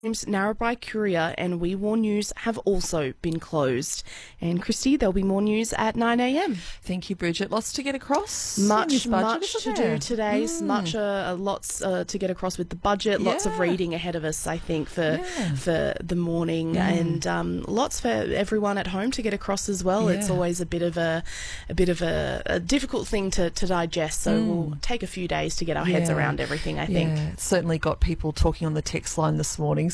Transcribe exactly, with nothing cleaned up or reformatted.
Narrabri Courier and We War News have also been closed. And Christy, there'll be more news at nine a m. Thank you, Bridget. Lots to get across. Much, budget, much to there? do today. Mm. Much, uh, lots uh, to get across with the budget. Lots Yeah. of reading ahead of us, I think, for Yeah. for the morning, Mm. and um, lots for everyone at home to get across as well. Yeah. It's always a bit of a a bit of a, a difficult thing to, to digest. So Mm. we'll take a few days to get our heads Yeah. around everything, I think. Yeah, it's certainly got people talking on the text line this morning.